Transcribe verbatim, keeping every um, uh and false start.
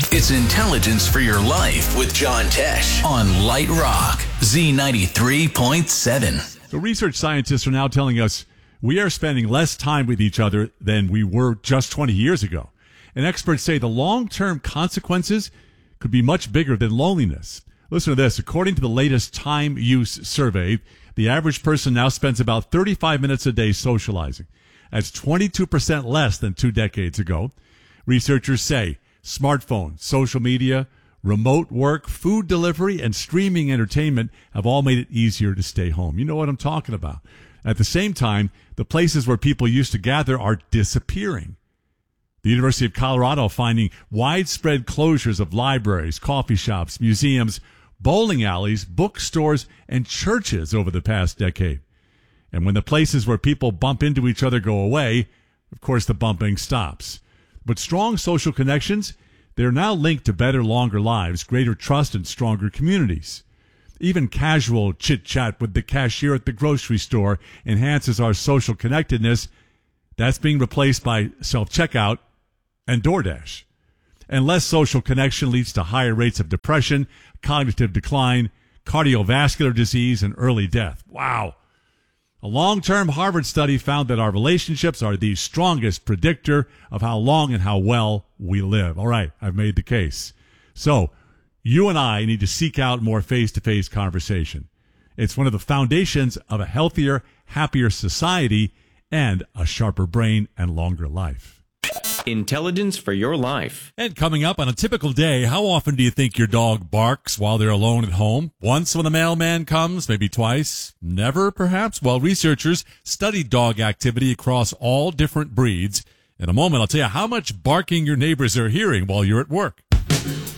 It's Intelligence for Your Life with John Tesh on Light Rock, Z ninety-three point seven. So research scientists are now telling us we are spending less time with each other than we were just twenty years ago. And experts say the long-term consequences could be much bigger than loneliness. Listen to this. According to the latest Time Use survey, the average person now spends about thirty-five minutes a day socializing. That's twenty-two percent less than two decades ago. Researchers say smartphones, social media, remote work, food delivery, and streaming entertainment have all made it easier to stay home. You know what I'm talking about. At the same time, the places where people used to gather are disappearing. The University of Colorado finding widespread closures of libraries, coffee shops, museums, bowling alleys, bookstores, and churches over the past decade. And when the places where people bump into each other go away, of course the bumping stops. But strong social connections, they're now linked to better, longer lives, greater trust, and stronger communities. Even casual chit-chat with the cashier at the grocery store enhances our social connectedness. That's being replaced by self-checkout and DoorDash. And less social connection leads to higher rates of depression, cognitive decline, cardiovascular disease, and early death. Wow. A long-term Harvard study found that our relationships are the strongest predictor of how long and how well we live. All right, I've made the case. So, you and I need to seek out more face-to-face conversation. It's one of the foundations of a healthier, happier society and a sharper brain and longer life. Intelligence for Your Life. And coming up on a typical day, how often do you think your dog barks while they're alone at home? Once when the mailman comes, maybe twice, never perhaps? Well, researchers studied dog activity across all different breeds. In a moment, I'll tell you how much barking your neighbors are hearing while you're at work.